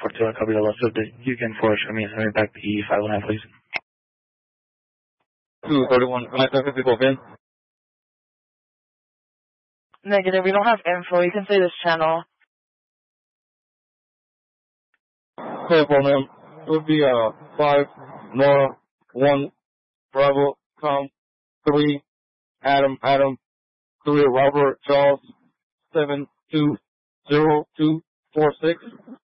42, I copy the loss of the Yukon Forest. I mean back to E519, please. 231, can I talk people in? Negative, we don't have info. You can say this channel. Okay, for ma'am. It would be 5 Nora 1 Bravo Com 3 Adam 3 Robert Charles 720246.